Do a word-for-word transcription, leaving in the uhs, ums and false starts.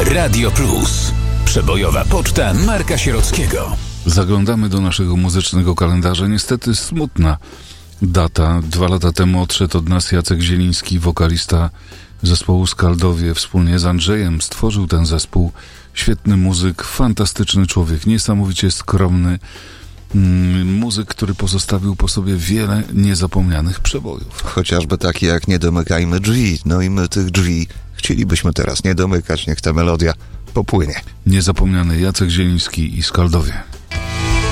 Radio Plus. Przebojowa poczta Marka Sierockiego. Zaglądamy do naszego muzycznego kalendarza. Niestety smutna data. Dwa lata temu odszedł od nas Jacek Zieliński, wokalista zespołu Skaldowie. Wspólnie z Andrzejem stworzył ten zespół. Świetny muzyk, fantastyczny człowiek, niesamowicie skromny mm, muzyk, który pozostawił po sobie wiele niezapomnianych przebojów. Chociażby takie jak Nie domykajmy drzwi. No i my tych drzwi chcielibyśmy teraz nie domykać. Niech ta melodia popłynie. Niezapomniany Jacek Zieliński i Skaldowie.